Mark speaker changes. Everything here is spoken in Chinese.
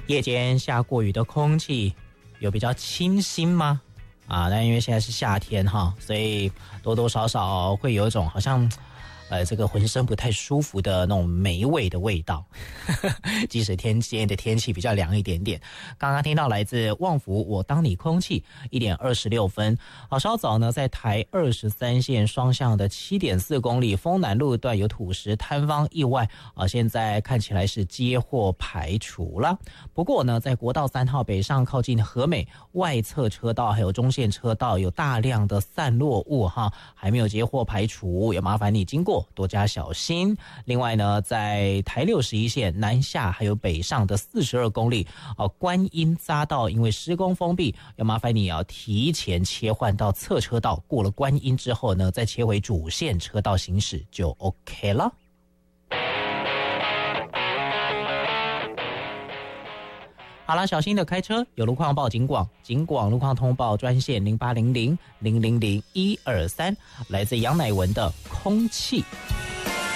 Speaker 1: 夜间下过雨的空气有比较清新吗？但因为现在是夏天哈，所以多多少少会有一种好像这个浑身不太舒服的那种霉味的味道即使今天的天气比较凉一点点。刚刚听到来自旺福我当你空气1点26分。稍早呢在台23线双向的 7.4 公里丰南路段有土石坍方意外现在看起来是接获排除了。不过呢在国道3号北上靠近和美外侧车道还有中线车道有大量的散落物还没有接获排除，也麻烦你经过多加小心。另外呢在台61线南下还有北上的42公里观音匝道因为施工封闭，要麻烦你要提前切换到侧车道，过了观音之后呢再切回主线车道行驶就 OK 了。好了，小心的开车，有路况报警广，警广路况通报专线0800 000 123，来自杨乃文的空气。